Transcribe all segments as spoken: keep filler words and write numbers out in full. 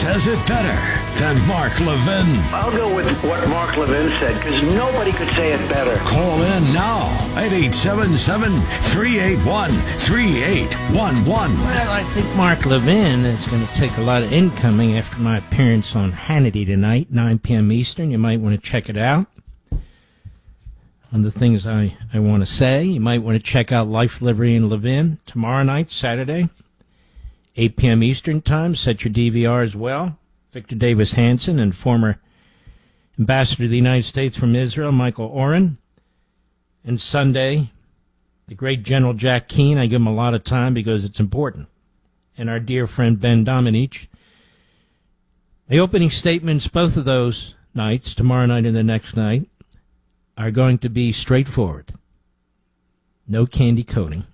says it better than Mark Levin. I'll go with what Mark Levin said, because nobody could say it better. Call in now at eight seven seven, three eight one, three eight one one. Well, I think Mark Levin is going to take a lot of incoming after my appearance on Hannity tonight, nine p.m. Eastern. You might want to check it out. On the things I, I want to say, you might want to check out Life, Liberty, and Levin tomorrow night, Saturday, eight p.m. Eastern Time. Set your D V R as well. Victor Davis Hanson and former Ambassador to the United States from Israel, Michael Oren. And Sunday, the great General Jack Keane. I give him a lot of time because it's important. And our dear friend Ben Domenech. The opening statements, both of those nights, tomorrow night and the next night, are going to be straightforward. No candy coating.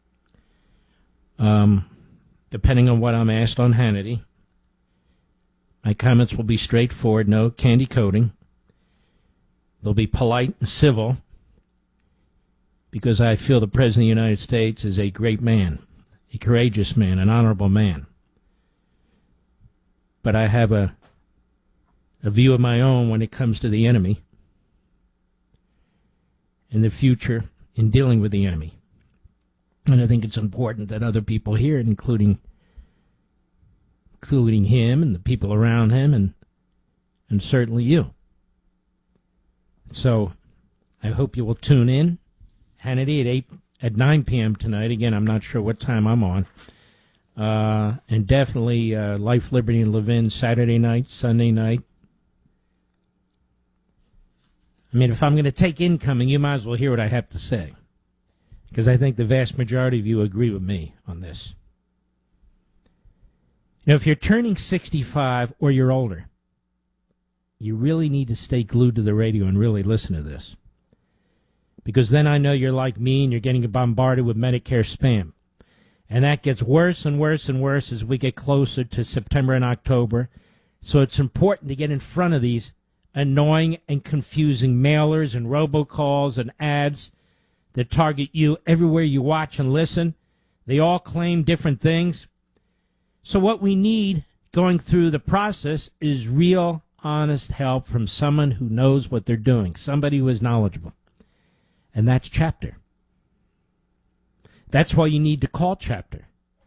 Um, depending on what I'm asked on Hannity, my comments will be straightforward, no candy coating. They'll be polite and civil because I feel the President of the United States is a great man, a courageous man, an honorable man. But I have a, a view of my own when it comes to the enemy and the future in dealing with the enemy. And I think it's important that other people hear it, including including him and the people around him and and certainly you. So I hope you will tune in. Hannity at eight at nine p.m. tonight. Again, I'm not sure what time I'm on. Uh, and definitely uh, Life, Liberty, and Levin Saturday night, Sunday night. I mean, if I'm going to take incoming, you might as well hear what I have to say, because I think the vast majority of you agree with me on this. Now, if you're turning sixty-five or you're older, you really need to stay glued to the radio and really listen to this, because then I know you're like me and you're getting bombarded with Medicare spam. And that gets worse and worse and worse as we get closer to September and October. So it's important to get in front of these annoying and confusing mailers and robocalls and ads that target you everywhere you watch and listen. They all claim different things. So what we need going through the process is real, honest help from someone who knows what they're doing, somebody who is knowledgeable. And that's Chapter. That's why you need to call Chapter.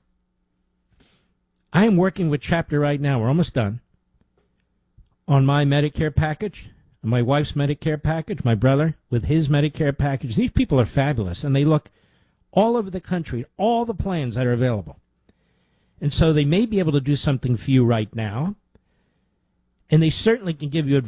I am working with Chapter right now. We're almost done. On my Medicare package, my wife's Medicare package, my brother with his Medicare package. These people are fabulous, and they look all over the country, all the plans that are available. And so they may be able to do something for you right now, and they certainly can give you advice.